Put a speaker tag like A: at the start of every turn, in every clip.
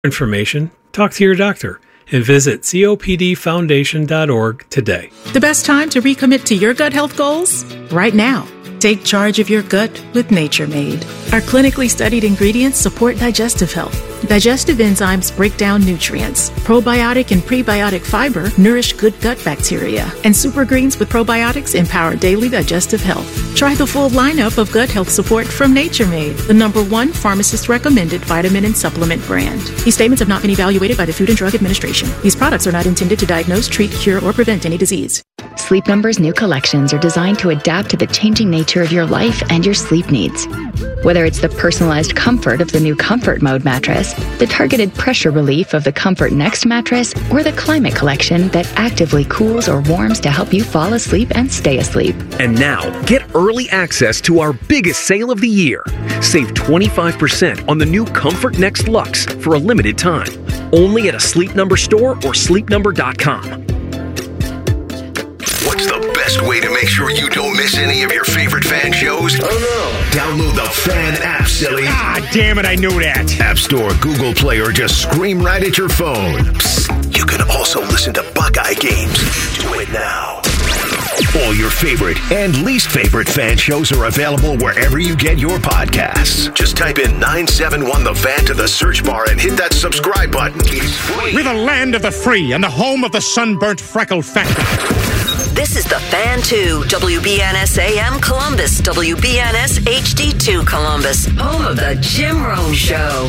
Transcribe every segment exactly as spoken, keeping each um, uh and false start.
A: Information, talk to your doctor and visit C O P D foundation dot org today.
B: The best time to recommit to your gut health goals? Right now. Take charge of your gut with Nature Made. Our clinically studied ingredients support digestive health. Digestive enzymes break down nutrients. Probiotic and prebiotic fiber nourish good gut bacteria. And super greens with probiotics empower daily digestive health. Try the full lineup of gut health support from Nature Made, the number one pharmacist-recommended vitamin and supplement brand. These statements have not been evaluated by the Food and Drug Administration. These products are not intended to diagnose, treat, cure, or prevent any disease.
C: Sleep Number's new collections are designed to adapt to the changing nature of your life and your sleep needs. Whether it's the personalized comfort of the new Comfort Mode mattress, the targeted pressure relief of the Comfort Next mattress, or the Climate Collection that actively cools or warms to help you fall asleep and stay asleep.
D: And now, get early access to our biggest sale of the year. Save twenty-five percent on the new Comfort Next Luxe for a limited time. Only at a Sleep Number store or sleep number dot com.
E: What's the best way to make sure you don't miss any of your favorite fan shows? Oh no. Download the Fan app, silly.
F: Ah, damn it, I knew that.
E: App Store, Google Play, or just scream right at your phone. Psst, you can also listen to Buckeye games. Do it now. All your favorite and least favorite fan shows are available wherever you get your podcasts. Just type in nine seven one The Fan to the search bar and hit that subscribe button. It's free.
F: We're the land of the free and the home of the sunburnt freckle factor.
G: This is The Fan two, W B N S A M Columbus, W B N S H D two Columbus, home of the Jim Rome Show.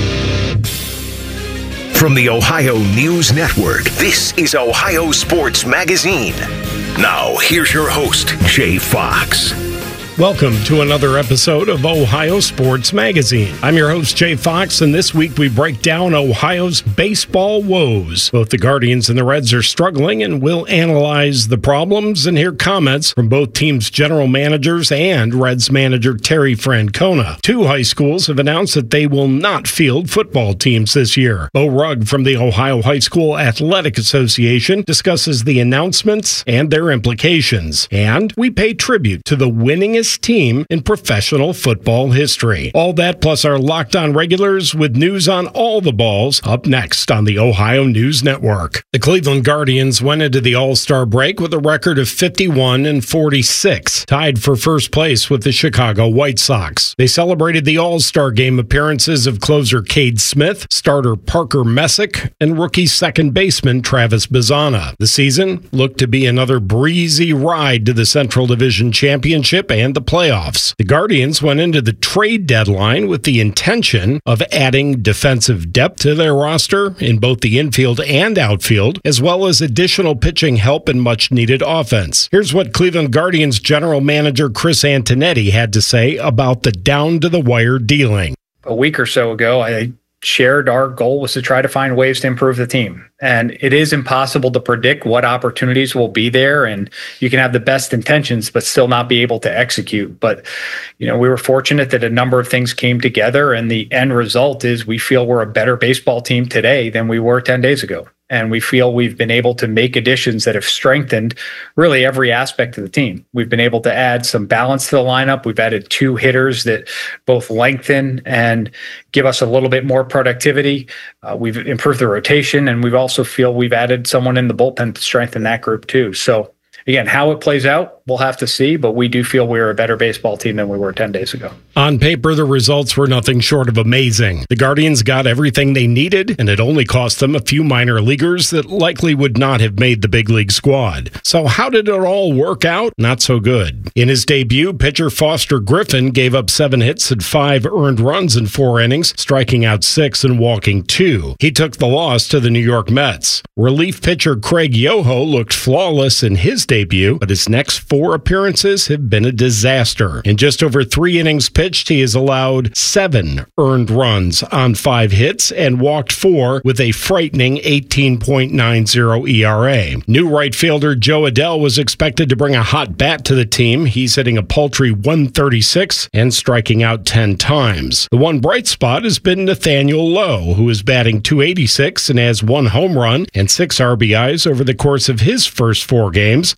E: From the Ohio News Network, this is Ohio Sports Magazine. Now, here's your host, Jay Fox.
H: Welcome to another episode of Ohio Sports Magazine. I'm your host, Jay Fox, and this week we break down Ohio's baseball woes. Both the Guardians and the Reds are struggling, and we'll analyze the problems and hear comments from both teams' general managers and Reds manager Terry Francona. Two high schools have announced that they will not field football teams this year. Bo Rugg from the Ohio High School Athletic Association discusses the announcements and their implications. And we pay tribute to the winningest team in professional football history. All that plus our Locked On regulars with news on all the balls up next on the Ohio News Network. The Cleveland Guardians went into the All-Star break with a record of fifty-one and forty-six, tied for first place with the Chicago White Sox. They celebrated the All-Star game appearances of closer Cade Smith, starter Parker Messick, and rookie second baseman Travis Bazzana. The season looked to be another breezy ride to the Central Division Championship and the playoffs. The Guardians went into the trade deadline with the intention of adding defensive depth to their roster in both the infield and outfield, as well as additional pitching help and much-needed offense. Here's what Cleveland Guardians general manager Chris Antonetti had to say about the down-to-the-wire dealing.
I: A week or so ago, I shared our goal was to try to find ways to improve the team. And it is impossible to predict what opportunities will be there. And you can have the best intentions, but still not be able to execute. But, you know, we were fortunate that a number of things came together. And the end result is we feel we're a better baseball team today than we were ten days ago. And we feel we've been able to make additions that have strengthened really every aspect of the team. We've been able to add some balance to the lineup. We've added two hitters that both lengthen and give us a little bit more productivity. Uh, we've improved the rotation, and we've also feel we've added someone in the bullpen to strengthen that group too. So again, how it plays out, we'll have to see, but we do feel we're a better baseball team than we were ten days ago.
H: On paper, the results were nothing short of amazing. The Guardians got everything they needed, and it only cost them a few minor leaguers that likely would not have made the big league squad. So how did it all work out? Not so good. In his debut, pitcher Foster Griffin gave up seven hits and five earned runs in four innings, striking out six and walking two. He took the loss to the New York Mets. Relief pitcher Craig Yoho looked flawless in his debut, but his next four appearances have been a disaster. In just over three innings pitched, he has allowed seven earned runs on five hits and walked four with a frightening eighteen point nine oh E R A. New right fielder Joe Adell was expected to bring a hot bat to the team. He's hitting a paltry one thirty-six and striking out ten times. The one bright spot has been Nathaniel Lowe, who is batting two eighty-six and has one home run and six R B Is over the course of his first four games.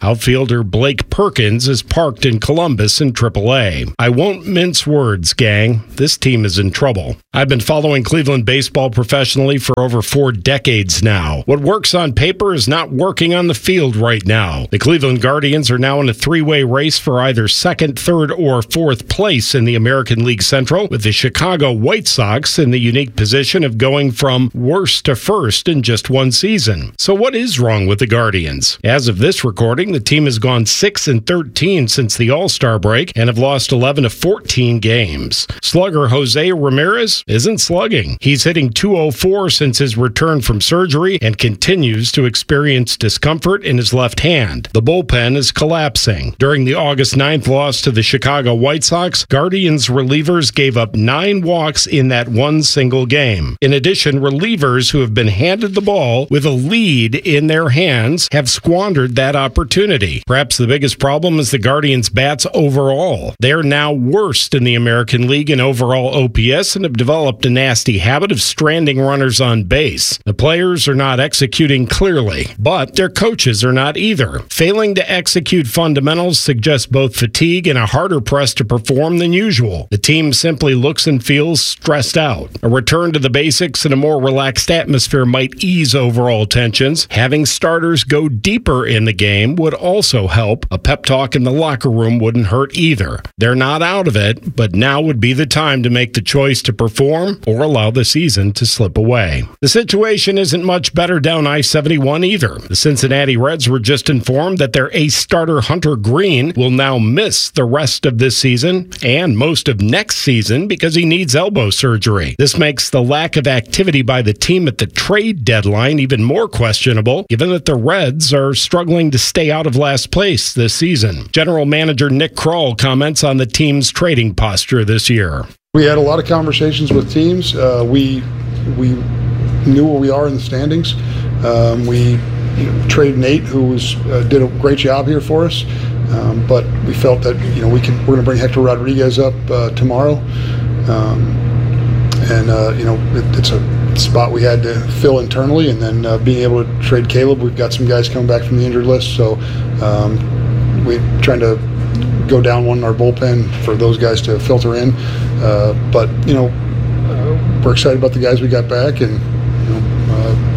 H: Outfielder Blake Perkins is parked in Columbus in triple A. I won't mince words, gang. This team is in trouble. I've been following Cleveland baseball professionally for over four decades now. What works on paper is not working on the field right now. The Cleveland Guardians are now in a three-way race for either second, third, or fourth place in the American League Central, with the Chicago White Sox in the unique position of going from worst to first in just one season. So what is wrong with the Guardians? As of this recording, the team has gone six and thirteen since the All-Star break and have lost eleven to fourteen games. Slugger Jose Ramirez isn't slugging. He's hitting two oh four since his return from surgery and continues to experience discomfort in his left hand. The bullpen is collapsing. During the August ninth loss to the Chicago White Sox, Guardians relievers gave up nine walks in that one single game. In addition, relievers who have been handed the ball with a lead in their hands have squandered that opportunity. Perhaps the biggest problem is the Guardians' bats overall. They are now worst in the American League in overall O P S and have developed a nasty habit of stranding runners on base. The players are not executing clearly, but their coaches are not either. Failing to execute fundamentals suggests both fatigue and a harder press to perform than usual. The team simply looks and feels stressed out. A return to the basics and a more relaxed atmosphere might ease overall tensions. Having starters go deeper in the game would also help. A pep talk in the locker room wouldn't hurt either. They're not out of it, but now would be the time to make the choice to perform or allow the season to slip away. The situation isn't much better down I seventy-one either. The Cincinnati Reds were just informed that their ace starter Hunter Green will now miss the rest of this season and most of next season because he needs elbow surgery. This makes the lack of activity by the team at the trade deadline even more questionable, given that the Reds are struggling to stay out of last place this season. General Manager Nick Krall comments on the team's trading posture this year.
J: We had a lot of conversations with teams. Uh, we we knew where we are in the standings. Um, we you know, traded Nate, who was uh, did a great job here for us. Um, but we felt that you know we can we're going to bring Hector Rodriguez up uh, tomorrow, um, and uh, you know it, it's a spot we had to fill internally, and then uh, being able to trade Caleb. We've got some guys coming back from the injured list, so um, we're trying to go down one in our bullpen for those guys to filter in. Uh, but you know uh, we're excited about the guys we got back, and you know. Uh,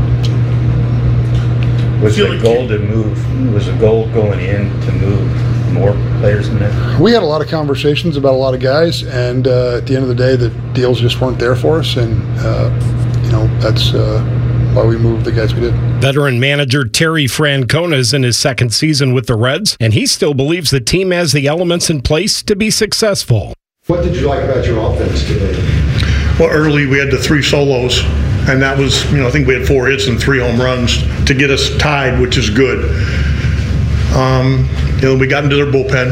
K: Was the goal to move, was the goal going in to move more players than that?
J: We had a lot of conversations about a lot of guys, and uh, at the end of the day, the deals just weren't there for us, and uh, you know, that's uh, why we moved the guys we did.
H: Veteran manager Terry Francona is in his second season with the Reds, and he still believes the team has the elements in place to be successful.
L: What did you like about your offense today?
M: Well, early we had the three solos. And that was, you know, I think we had four hits and three home runs to get us tied, which is good. Um, you know, we got into their bullpen.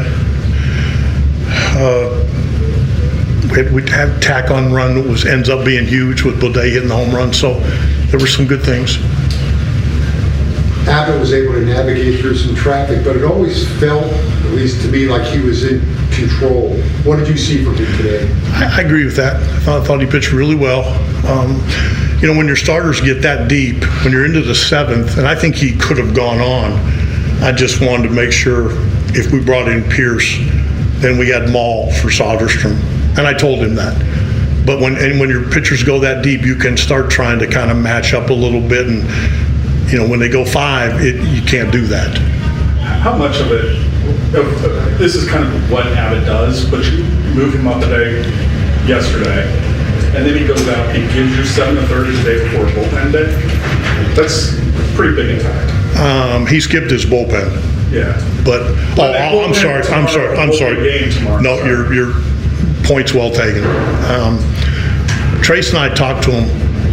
M: Uh, we, had, we had tack on run that was ends up being huge with Bodé hitting the home run. So there were some good things.
L: Abbott was able to navigate through some traffic, but it always felt, at least to me, like he was in control. What did you see from him today?
M: I, I agree with that. I thought, I thought he pitched really well. Um, you know, when your starters get that deep, when you're into the seventh, and I think he could have gone on, I just wanted to make sure if we brought in Pierce, then we had Maul for Soderstrom. And I told him that. But when and when your pitchers go that deep, you can start trying to kind of match up a little bit. And, you know, when they go five, it, you can't do that.
N: How much of it, of, this is kind of what Abbott does, but you move him up a day yesterday, and then he goes out, he gives you seven to thirty the day before bullpen day. That's pretty big impact.
M: Um, he skipped his bullpen.
N: Yeah.
M: But, oh, oh I'm sorry, I'm sorry, I'm sorry. No, your your point's well taken. Um, Trace and I talked to him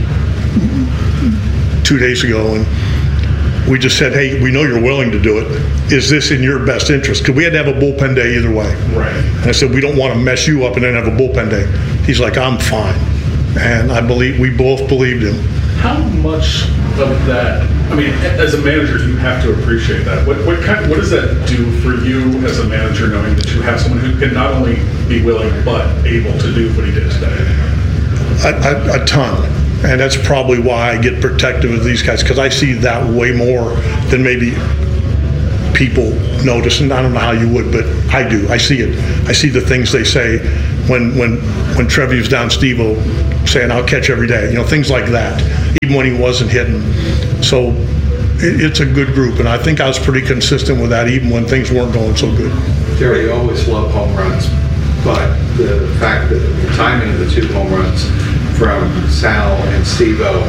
M: two days ago, and we just said, hey, we know you're willing to do it. Is this in your best interest? Because we had to have a bullpen day either way.
N: Right.
M: And I said, we don't want to mess you up and then have a bullpen day. He's like, I'm fine. And I believe we both believed him.
N: How much of that, I mean, as a manager, you have to appreciate that. What what kind, what does that do for you as a manager, knowing that you have someone who can not only be willing but able to do what he did today?
M: A, a, a ton. And that's probably why I get protective of these guys, because I see that way more than maybe people notice, and I don't know how you would, but I do. I see it. I see the things they say when when when Treview's down Steve-O saying, "I'll catch every day," you know, things like that, even when he wasn't hitting. So it, it's a good group, and I think I was pretty consistent with that even when things weren't going so good.
O: Terry, you always love home runs, but the fact that the timing of the two home runs from Sal and Steve-O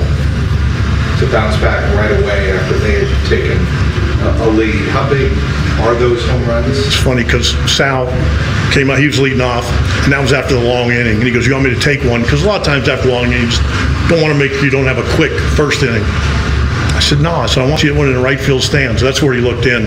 O: to bounce back right away after they had taken a, a lead, how big are those home runs?
M: It's funny because Sal came out, he was leading off, and that was after the long inning. And he goes, "You want me to take one?" Because a lot of times after long innings, don't want to make sure you don't have a quick first inning. I said, "No." I said, "I want you to hit one in the right field stands." That's where he looked in.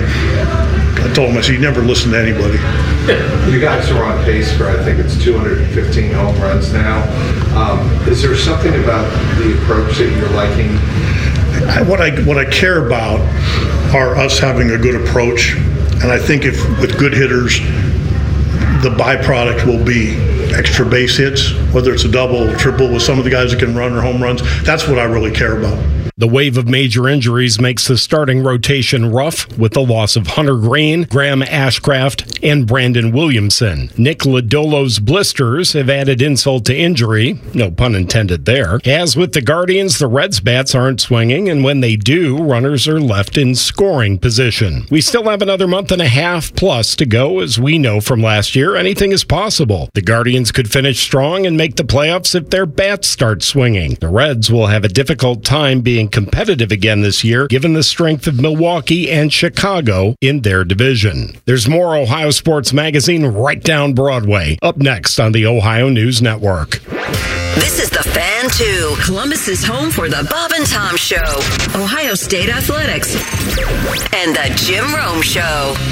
M: I told him, I said, "You never listen to anybody."
O: You guys are on pace for, I think it's two hundred fifteen home runs now. Um, is there something about the approach that you're liking?
M: I, what I what I care about are us having a good approach, and I think if with good hitters, the byproduct will be extra base hits, whether it's a double, triple with some of the guys that can run or home runs. That's what I really care about.
H: The wave of major injuries makes the starting rotation rough with the loss of Hunter Green, Graham Ashcraft, and Brandon Williamson. Nick Lodolo's blisters have added insult to injury, no pun intended there. As with the Guardians, the Reds' bats aren't swinging, and when they do, runners are left in scoring position. We still have another month and a half plus to go. As we know from last year, anything is possible. The Guardians could finish strong and make the playoffs if their bats start swinging. The Reds will have a difficult time being competitive again this year, given the strength of Milwaukee and Chicago in their division. There's more Ohio Sports Magazine right down Broadway, up next on the Ohio News Network.
G: This is the Fan two, Columbus's home for the Bob and Tom Show, Ohio State Athletics, and the Jim Rome Show.